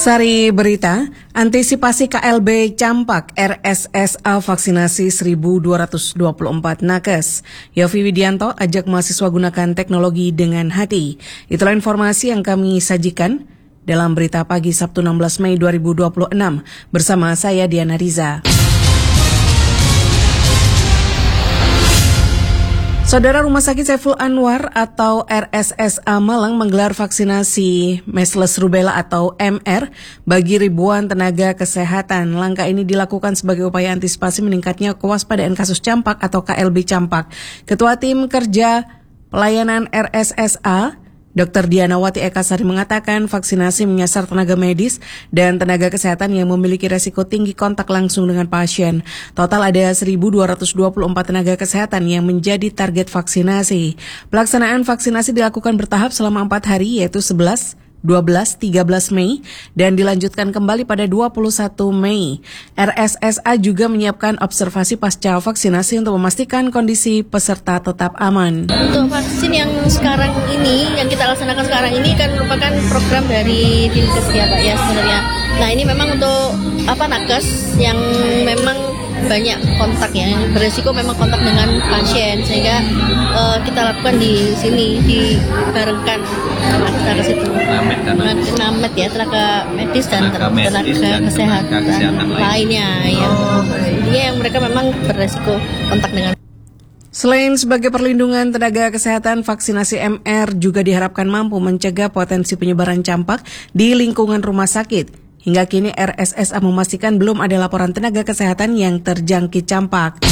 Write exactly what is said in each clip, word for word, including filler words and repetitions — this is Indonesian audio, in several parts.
Sari berita, antisipasi K L B campak R S S A vaksinasi seribu dua ratus dua puluh empat nakes. Yofi Widianto ajak mahasiswa gunakan teknologi dengan hati. Itulah informasi yang kami sajikan dalam berita pagi Sabtu enam belas Mei dua ribu dua puluh enam bersama saya Diana Riza. Saudara Rumah Sakit Saiful Anwar atau R S S A Malang menggelar vaksinasi measles rubella atau M R bagi ribuan tenaga kesehatan. Langkah ini dilakukan sebagai upaya antisipasi meningkatnya kewaspadaan kasus campak atau K L B campak. Ketua Tim Kerja Pelayanan R S S A, Dokter Diana Wati Ekasari mengatakan vaksinasi menyasar tenaga medis dan tenaga kesehatan yang memiliki resiko tinggi kontak langsung dengan pasien. Total ada seribu dua ratus dua puluh empat tenaga kesehatan yang menjadi target vaksinasi. Pelaksanaan vaksinasi dilakukan bertahap selama empat hari yaitu sebelas, dua belas, tiga belas Mei dan dilanjutkan kembali pada dua puluh satu Mei. R S S A juga menyiapkan observasi pasca vaksinasi untuk memastikan kondisi peserta tetap aman. Untuk vaksin yang sekarang ini, yang kita laksanakan sekarang ini kan merupakan program dari Dinkes ya Pak ya sebenarnya. Nah ini memang untuk apa nakes yang memang banyak kontak ya, beresiko memang kontak dengan pasien sehingga uh, kita lakukan di sini dibarengkan nakes itu. Namet ya, tenaga medis dan tenaga, tenaga, medis tenaga dan kesehatan, tenaga kesehatan lainnya ya. Oh. Dia yang mereka memang beresiko kontak dengan. Selain sebagai perlindungan tenaga kesehatan, vaksinasi M R juga diharapkan mampu mencegah potensi penyebaran campak di lingkungan rumah sakit. Hingga kini R S S A memastikan belum ada laporan tenaga kesehatan yang terjangkit campak.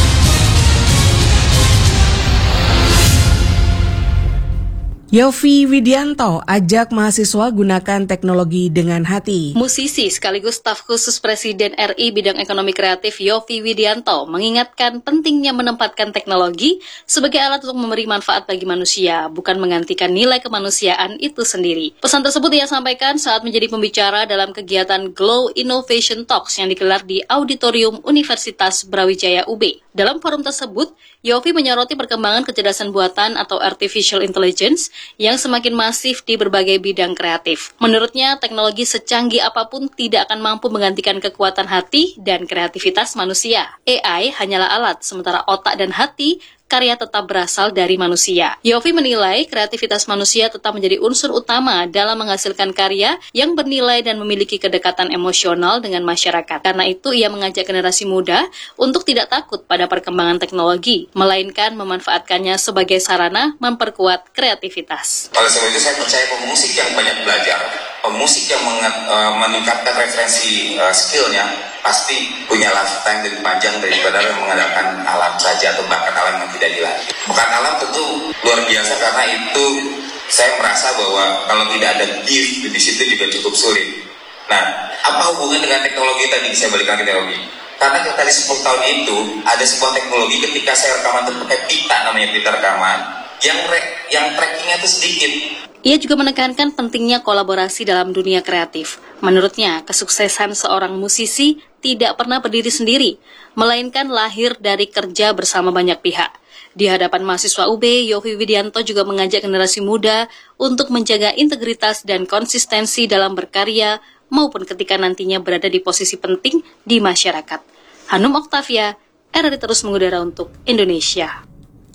Yofi Widianto ajak mahasiswa gunakan teknologi dengan hati. Musisi sekaligus staf khusus Presiden R I bidang ekonomi kreatif Yofi Widianto mengingatkan pentingnya menempatkan teknologi sebagai alat untuk memberi manfaat bagi manusia, bukan menggantikan nilai kemanusiaan itu sendiri. Pesan tersebut ia sampaikan saat menjadi pembicara dalam kegiatan Glow Innovation Talks yang digelar di Auditorium Universitas Brawijaya U B. Dalam forum tersebut, Yofi menyoroti perkembangan kecerdasan buatan atau artificial intelligence yang semakin masif di berbagai bidang kreatif. Menurutnya, teknologi secanggih apapun tidak akan mampu menggantikan kekuatan hati dan kreativitas manusia. A I hanyalah alat, sementara otak dan hati karya tetap berasal dari manusia. Yofi menilai kreativitas manusia tetap menjadi unsur utama dalam menghasilkan karya yang bernilai dan memiliki kedekatan emosional dengan masyarakat. Karena itu, ia mengajak generasi muda untuk tidak takut pada perkembangan teknologi, melainkan memanfaatkannya sebagai sarana memperkuat kreativitas. Oleh sebab itu, saya percaya pemusik yang banyak belajar, pemusik yang meningkatkan referensi uh, skillnya, pasti punya lifetime lebih panjang daripada yang mengandalkan alam saja atau bahkan alam yang tidak dilatih. Bukan alam tentu luar biasa karena itu saya merasa bahwa kalau tidak ada gift di situ juga cukup sulit. Nah, apa hubungan dengan teknologi tadi? Saya balikan ke teknologi. Karena tadi sepuluh tahun itu ada sebuah teknologi ketika saya rekaman pakai pita, namanya pita rekaman, yang re, yang trackingnya itu sedikit. Ia juga menekankan pentingnya kolaborasi dalam dunia kreatif. Menurutnya, kesuksesan seorang musisi tidak pernah berdiri sendiri, melainkan lahir dari kerja bersama banyak pihak. Di hadapan mahasiswa U B, Yofi Widianto juga mengajak generasi muda untuk menjaga integritas dan konsistensi dalam berkarya maupun ketika nantinya berada di posisi penting di masyarakat. Hanum Oktavia, R R I terus mengudara untuk Indonesia.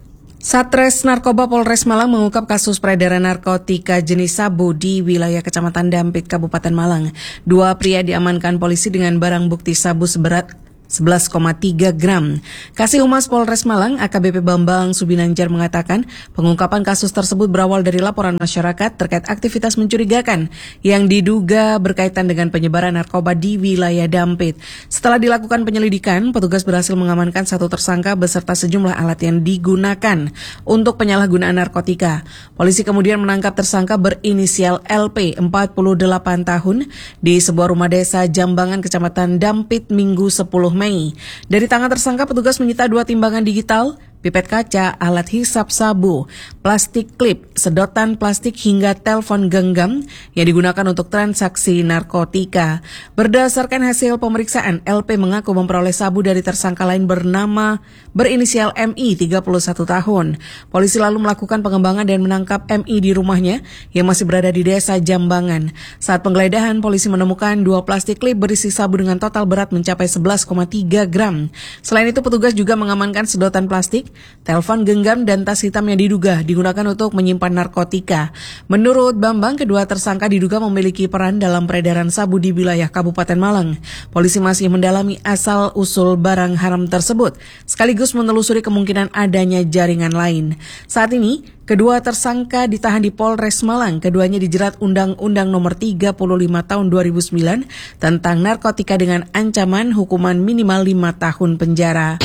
Satres Narkoba Polres Malang mengungkap kasus peredaran narkotika jenis sabu di wilayah Kecamatan Dampit, Kabupaten Malang. Dua pria diamankan polisi dengan barang bukti sabu seberat sebelas koma tiga gram. Kasih Humas Polres Malang, A K B P Bambang Subinanjar mengatakan pengungkapan kasus tersebut berawal dari laporan masyarakat terkait aktivitas mencurigakan yang diduga berkaitan dengan penyebaran narkoba di wilayah Dampit. Setelah dilakukan penyelidikan, petugas berhasil mengamankan satu tersangka beserta sejumlah alat yang digunakan untuk penyalahgunaan narkotika. Polisi kemudian menangkap tersangka berinisial L P, empat puluh delapan tahun, di sebuah rumah desa Jambangan, Kecamatan Dampit, Minggu sepuluh Mei. Dari tangan tersangka, petugas menyita dua timbangan digital, pipet kaca, alat hisap sabu, plastik klip, sedotan plastik hingga telepon genggam yang digunakan untuk transaksi narkotika. Berdasarkan hasil pemeriksaan, L P mengaku memperoleh sabu dari tersangka lain bernama berinisial M I, tiga puluh satu tahun. Polisi lalu melakukan pengembangan dan menangkap M I di rumahnya yang masih berada di desa Jambangan. Saat penggeledahan, polisi menemukan dua plastik klip berisi sabu dengan total berat mencapai sebelas koma tiga gram. Selain itu, petugas juga mengamankan sedotan plastik, telepon genggam, dan tas hitam yang diduga digunakan untuk menyimpan narkotika. Menurut Bambang, kedua tersangka diduga memiliki peran dalam peredaran sabu di wilayah Kabupaten Malang. Polisi masih mendalami asal-usul barang haram tersebut, sekaligus menelusuri kemungkinan adanya jaringan lain. Saat ini, kedua tersangka ditahan di Polres Malang. Keduanya dijerat Undang-Undang Nomor tiga puluh lima Tahun dua ribu sembilan tentang narkotika dengan ancaman hukuman minimal lima tahun penjara.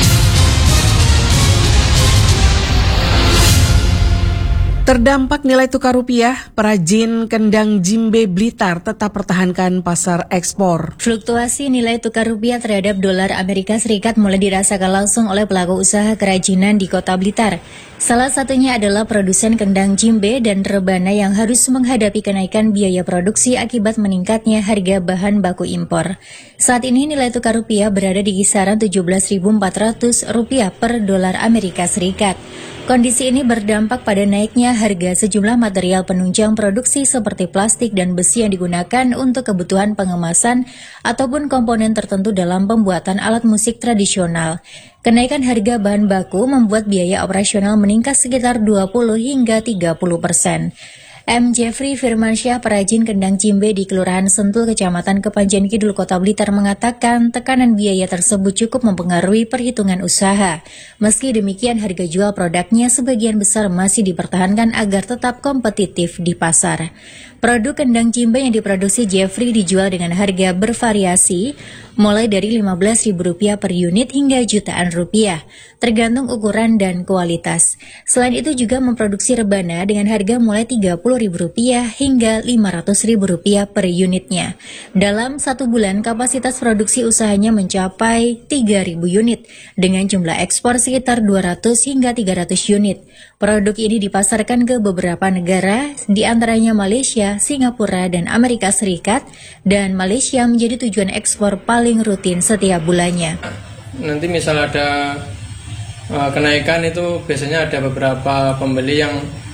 Terdampak nilai tukar rupiah, perajin kendang Jimbe Blitar tetap pertahankan pasar ekspor. Fluktuasi nilai tukar rupiah terhadap dolar Amerika Serikat mulai dirasakan langsung oleh pelaku usaha kerajinan di Kota Blitar. Salah satunya adalah produsen kendang Jimbe dan rebana yang harus menghadapi kenaikan biaya produksi akibat meningkatnya harga bahan baku impor. Saat ini nilai tukar rupiah berada di kisaran tujuh belas ribu empat ratus rupiah per dolar Amerika Serikat. Kondisi ini berdampak pada naiknya harga sejumlah material penunjang produksi seperti plastik dan besi yang digunakan untuk kebutuhan pengemasan ataupun komponen tertentu dalam pembuatan alat musik tradisional. Kenaikan harga bahan baku membuat biaya operasional meningkat sekitar dua puluh hingga tiga puluh persen. M. Jeffrey Firmansyah, perajin kendang Jimbe di Kelurahan Sentul, Kecamatan Kepanjen Kidul, Kota Blitar mengatakan tekanan biaya tersebut cukup mempengaruhi perhitungan usaha. Meski demikian, harga jual produknya sebagian besar masih dipertahankan agar tetap kompetitif di pasar. Produk kendang Jimbe yang diproduksi Jeffrey dijual dengan harga bervariasi, mulai dari lima belas ribu rupiah per unit hingga jutaan rupiah, tergantung ukuran dan kualitas. Selain itu juga memproduksi rebana dengan harga mulai tiga puluh ribu rupiah hingga lima ratus ribu rupiah per unitnya. Dalam satu bulan, kapasitas produksi usahanya mencapai tiga ribu unit, dengan jumlah ekspor sekitar dua ratus hingga tiga ratus unit. Produk ini dipasarkan ke beberapa negara, di antaranya Malaysia, Singapura, dan Amerika Serikat, dan Malaysia menjadi tujuan ekspor paling rutin setiap bulannya. Nanti misal ada uh, kenaikan itu biasanya ada beberapa pembeli yang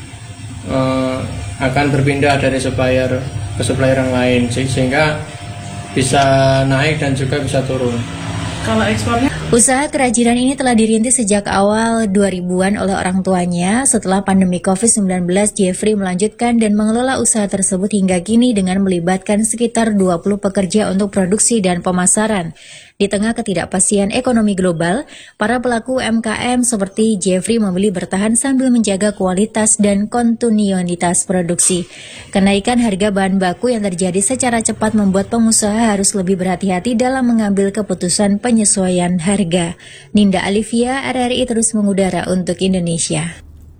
uh, akan berpindah dari supplier ke supplier yang lain, sehingga bisa naik dan juga bisa turun. Kalau ekspornya? Usaha kerajinan ini telah dirintis sejak awal dua ribuan oleh orang tuanya. Setelah pandemi covid sembilan belas, Jeffrey melanjutkan dan mengelola usaha tersebut hingga kini dengan melibatkan sekitar dua puluh pekerja untuk produksi dan pemasaran. Di tengah ketidakpastian ekonomi global, para pelaku U M K M seperti Jeffrey memilih bertahan sambil menjaga kualitas dan kontinuitas produksi. Kenaikan harga bahan baku yang terjadi secara cepat membuat pengusaha harus lebih berhati-hati dalam mengambil keputusan penyesuaian harga. Ninda Alivia, R R I terus mengudara untuk Indonesia.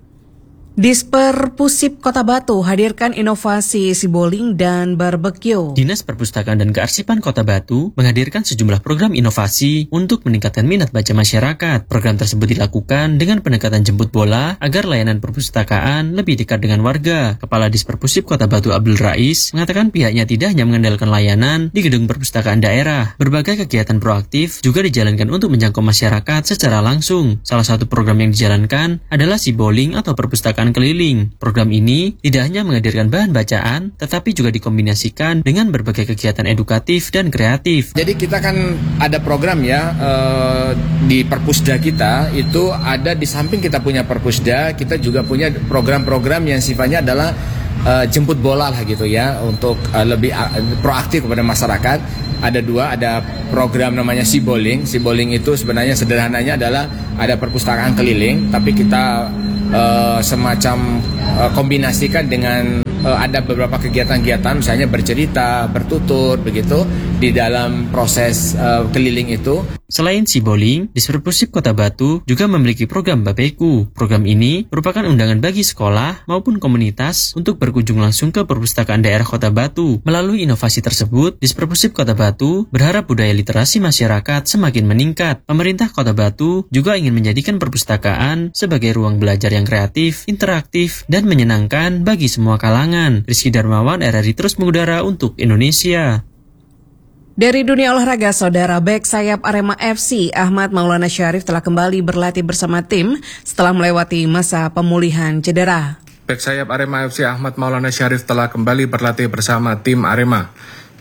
Disper Pusip Kota Batu hadirkan inovasi siboling dan barbecue. Dinas Perpustakaan dan Kearsipan Kota Batu menghadirkan sejumlah program inovasi untuk meningkatkan minat baca masyarakat. Program tersebut dilakukan dengan pendekatan jemput bola agar layanan perpustakaan lebih dekat dengan warga. Kepala Disper Pusip Kota Batu Abdul Rais mengatakan pihaknya tidak hanya mengandalkan layanan di gedung perpustakaan daerah. Berbagai kegiatan proaktif juga dijalankan untuk menjangkau masyarakat secara langsung. Salah satu program yang dijalankan adalah siboling atau perpustakaan keliling. Program ini tidak hanya menghadirkan bahan bacaan, tetapi juga dikombinasikan dengan berbagai kegiatan edukatif dan kreatif. Jadi kita kan ada program ya eh, di Perpusda kita, itu ada di samping kita punya Perpusda, kita juga punya program-program yang sifatnya adalah eh, jemput bola lah gitu ya, untuk eh, lebih uh, proaktif kepada masyarakat. Ada dua, ada program namanya Siboling. Siboling itu sebenarnya sederhananya adalah ada perpustakaan keliling, tapi kita Uh, semacam uh, kombinasikan dengan uh, ada beberapa kegiatan-kegiatan, misalnya bercerita, bertutur, begitu di dalam proses uh, keliling itu. Selain Sibolink, Disperpusip Kota Batu juga memiliki program Bapeku. Program ini merupakan undangan bagi sekolah maupun komunitas untuk berkunjung langsung ke perpustakaan daerah Kota Batu. Melalui inovasi tersebut, Disperpusip Kota Batu berharap budaya literasi masyarakat semakin meningkat. Pemerintah Kota Batu juga ingin menjadikan perpustakaan sebagai ruang belajar yang kreatif, interaktif, dan menyenangkan bagi semua kalangan. Rizky Darmawan, R R I terus mengudara untuk Indonesia. Dari dunia olahraga, saudara bek sayap Arema F C Ahmad Maulana Syarif telah kembali berlatih bersama tim setelah melewati masa pemulihan cedera. Bek sayap Arema F C Ahmad Maulana Syarif telah kembali berlatih bersama tim Arema.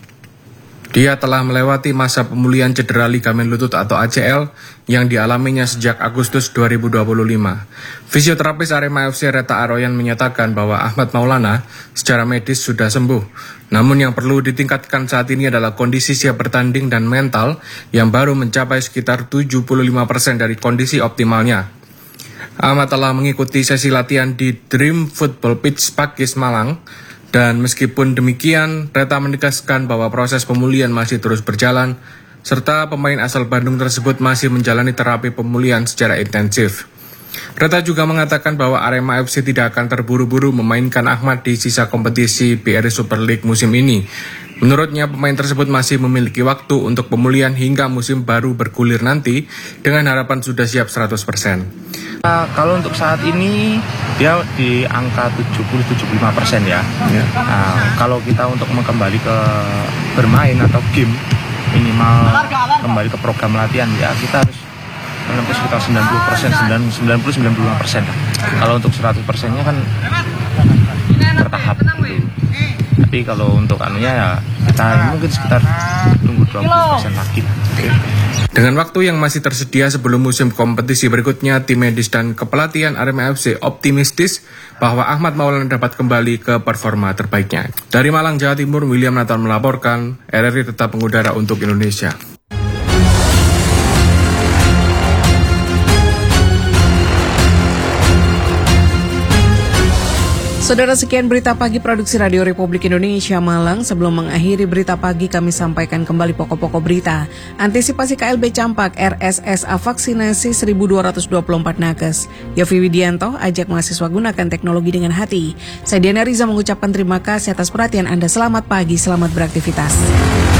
Dia telah melewati masa pemulihan cedera ligamen lutut atau A C L yang dialaminya sejak Agustus dua ribu dua puluh lima. Fisioterapis Arema F C Reta Aroyan menyatakan bahwa Ahmad Maulana secara medis sudah sembuh. Namun yang perlu ditingkatkan saat ini adalah kondisi siap bertanding dan mental yang baru mencapai sekitar tujuh puluh lima persen dari kondisi optimalnya. Ahmad telah mengikuti sesi latihan di Dream Football Pitch Pakis Malang. Dan meskipun demikian, Reta menegaskan bahwa proses pemulihan masih terus berjalan, serta pemain asal Bandung tersebut masih menjalani terapi pemulihan secara intensif. Reta juga mengatakan bahwa Arema F C tidak akan terburu-buru memainkan Ahmad di sisa kompetisi B R I Super League musim ini. Menurutnya, pemain tersebut masih memiliki waktu untuk pemulihan hingga musim baru bergulir nanti, dengan harapan sudah siap seratus persen. Uh, kalau untuk saat ini dia di angka tujuh puluh sampai tujuh puluh lima persen ya. Yeah. Uh, kalau kita untuk kembali ke bermain atau game minimal kembali ke program latihan ya kita harus menempuh sekitar sembilan puluh persen, sembilan puluh sampai sembilan puluh lima persen. Kalau untuk seratus persennya kan bertahap gitu. Tapi kalau untuk anunya ya kita mungkin sekitar tunggu dua puluh persen lagi. Dengan waktu yang masih tersedia sebelum musim kompetisi berikutnya, tim medis dan kepelatihan Arema F C optimistis bahwa Ahmad Maulana dapat kembali ke performa terbaiknya. Dari Malang, Jawa Timur, William Nathan melaporkan, R R I tetap mengudara untuk Indonesia. Saudara, sekian berita pagi produksi Radio Republik Indonesia Malang. Sebelum mengakhiri berita pagi, kami sampaikan kembali pokok-pokok berita. Antisipasi K L B campak, R S S A vaksinasi seribu dua ratus dua puluh empat nakes. Yofi Widianto ajak mahasiswa gunakan teknologi dengan hati. Saya Diana Riza mengucapkan terima kasih atas perhatian Anda. Selamat pagi, selamat beraktivitas.